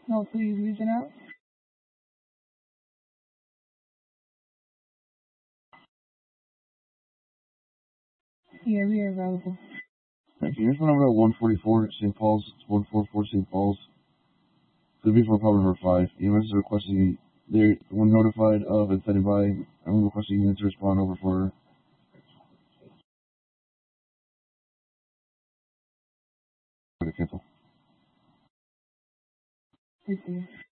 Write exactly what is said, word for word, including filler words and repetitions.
No, please reaching out. Yeah, we are available. Thank you. Here's my number at one forty-four Saint Paul's. It's one forty-four Saint Paul's. Could be for apartment number five. E M S is requesting they when notified of and sent by. I'm requesting units to respond over for to cancel. Thank you.